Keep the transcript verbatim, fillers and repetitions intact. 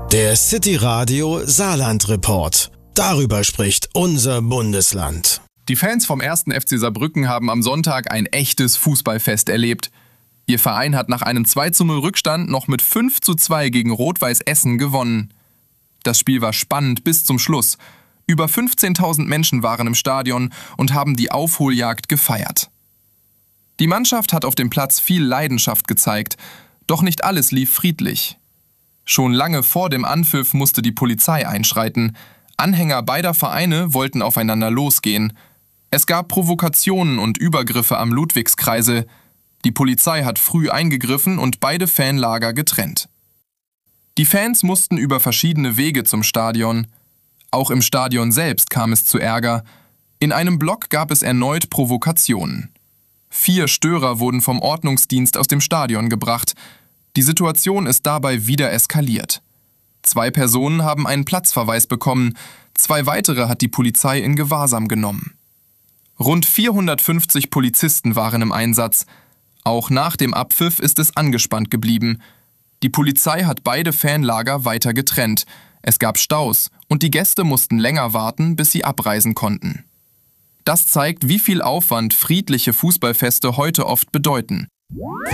Der City Radio Saarland Report. Darüber spricht unser Bundesland. Die Fans vom ersten F C Saarbrücken haben am Sonntag ein echtes Fußballfest erlebt. Ihr Verein hat nach einem zwei zu null Rückstand noch mit fünf zu zwei gegen Rot-Weiß Essen gewonnen. Das Spiel war spannend bis zum Schluss. Über fünfzehntausend Menschen waren im Stadion und haben die Aufholjagd gefeiert. Die Mannschaft hat auf dem Platz viel Leidenschaft gezeigt, doch nicht alles lief friedlich. Schon lange vor dem Anpfiff musste die Polizei einschreiten. Anhänger beider Vereine wollten aufeinander losgehen. Es gab Provokationen und Übergriffe am Ludwigskreisel. Die Polizei hat früh eingegriffen und beide Fanlager getrennt. Die Fans mussten über verschiedene Wege zum Stadion. Auch im Stadion selbst kam es zu Ärger. In einem Block gab es erneut Provokationen. Vier Störer wurden vom Ordnungsdienst aus dem Stadion gebracht. Die Situation ist dabei wieder eskaliert. Zwei Personen haben einen Platzverweis bekommen, zwei weitere hat die Polizei in Gewahrsam genommen. Rund vierhundertfünfzig Polizisten waren im Einsatz. Auch nach dem Abpfiff ist es angespannt geblieben. Die Polizei hat beide Fanlager weiter getrennt. Es gab Staus und die Gäste mussten länger warten, bis sie abreisen konnten. Das zeigt, wie viel Aufwand friedliche Fußballfeste heute oft bedeuten.